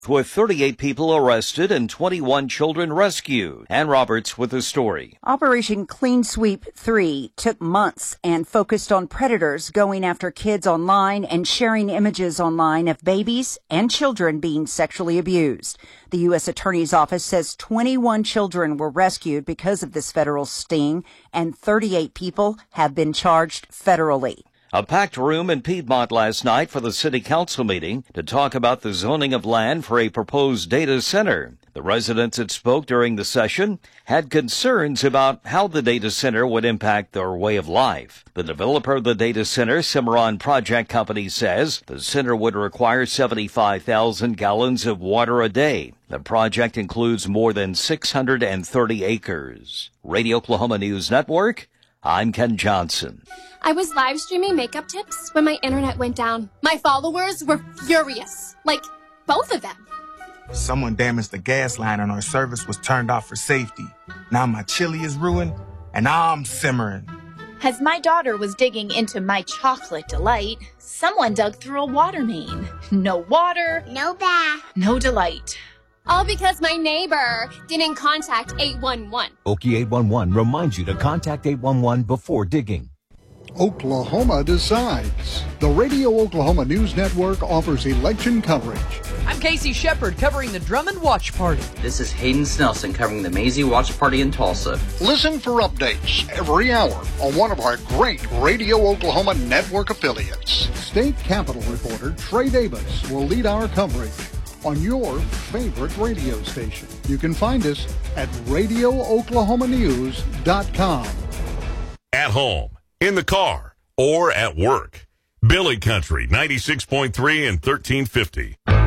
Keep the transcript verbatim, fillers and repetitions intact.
with thirty-eight people arrested and twenty-one children rescued. Ann Roberts with the story. Operation Clean Sweep three took months and focused on predators going after kids online and sharing images online of babies and children being sexually abused. The U S Attorney's Office says twenty-one children were rescued because of this federal sting, and thirty-eight people have been charged federally. A packed room in Piedmont last night for the city council meeting to talk about the zoning of land for a proposed data center. The residents that spoke during the session had concerns about how the data center would impact their way of life. The developer of the data center, Cimarron Project Company, says the center would require seventy-five thousand gallons of water a day. The project includes more than six hundred thirty acres. Radio Oklahoma News Network, I'm Ken Johnson. I was live streaming makeup tips when my internet went down. My followers were furious. Like, both of them. Someone damaged the gas line and our service was turned off for safety. Now my chili is ruined and I'm simmering. As my daughter was digging into my chocolate delight, someone dug through a water main. No water. No bath. No delight. All because my neighbor didn't contact eight one one. Okie eight one one reminds you to contact eight one one before digging. Oklahoma Decides. The Radio Oklahoma News Network offers election coverage. I'm Casey Shepard covering the Drummond Watch Party. This is Hayden Snelson covering the Maisie Watch Party in Tulsa. Listen for updates every hour on one of our great Radio Oklahoma Network affiliates. State Capitol reporter Trey Davis will lead our coverage on your favorite radio station. You can find us at radio oklahoma news dot com. At home, in the car, or at work. Billy Country, ninety-six point three and thirteen fifty.